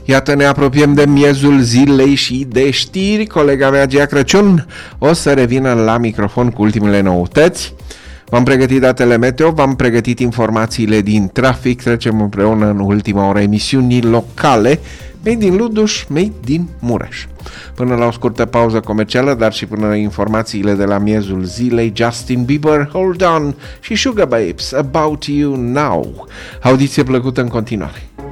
Iată, ne apropiem de miezul zilei și de știri. Colega mea, Gia Crăciun, o să revină la microfon cu ultimele noutăți. V-am pregătit datele meteo, v-am pregătit informațiile din trafic. Trecem împreună în ultima oră emisiunii locale, mei din Luduș, mei din Mureș. Până la o scurtă pauză comercială, dar și până la informațiile de la miezul zilei, Justin Bieber, Hold On și Sugar Babes, About You Now. Audiție plăcută în continuare.